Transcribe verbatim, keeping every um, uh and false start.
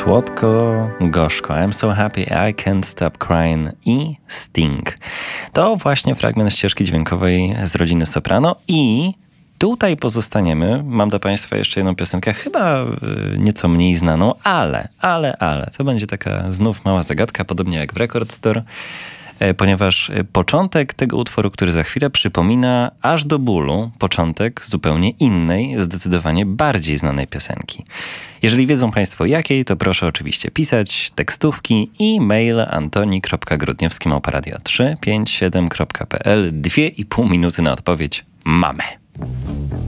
słodko, gorzko. I'm so happy I can't stop crying i Sting. To właśnie fragment ścieżki dźwiękowej z rodziny Soprano i tutaj pozostaniemy. Mam dla Państwa jeszcze jedną piosenkę, chyba y, nieco mniej znaną, ale, ale, ale. To będzie taka znów mała zagadka, podobnie jak w Record Store, y, ponieważ początek tego utworu, który za chwilę przypomina aż do bólu początek zupełnie innej, zdecydowanie bardziej znanej piosenki. Jeżeli wiedzą Państwo jakiej, to proszę oczywiście pisać tekstówki i mail antoni kropka grudniewski małpa radio trzy pięć siedem kropka p l. Dwie i pół minuty na odpowiedź mamy.